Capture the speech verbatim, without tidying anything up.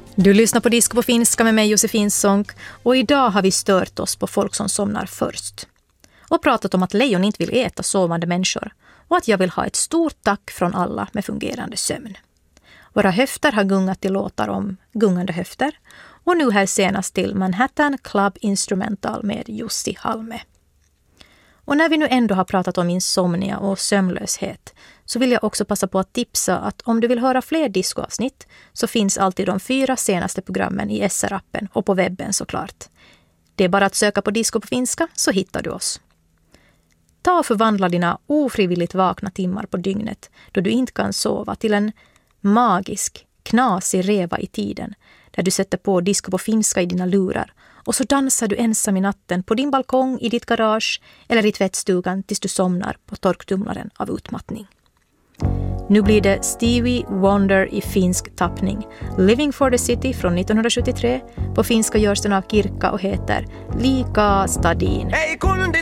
Du lyssnar på Disco på finska med mig Josefin Sonck och idag har vi stört oss på folk som somnar först. Och pratat om att lejon inte vill äta sovande människor och att jag vill ha ett stort tack från alla med fungerande sömn. Våra höfter har gungat till låtar om gungande höfter och nu här senast till Manhattan Club Instrumental med Jussi Halme. Och när vi nu ändå har pratat om insomnia och sömnlöshet så vill jag också passa på att tipsa att om du vill höra fler discoavsnitt så finns alltid de fyra senaste programmen i S R-appen och på webben såklart. Det är bara att söka på Disco på finska så hittar du oss. Ta och förvandla dina ofrivilligt vakna timmar på dygnet då du inte kan sova till en magisk, knasig reva i tiden där du sätter på Disco på finska i dina lurar och så dansar du ensam i natten på din balkong, i ditt garage eller i tvättstugan tills du somnar på torktumlaren av utmattning. Nu blir det Stevie Wonder i finsk tappning. Living for the City från nittonhundrasjuttiotre. På finska görs den av Kirkka och heter Lika Stadin.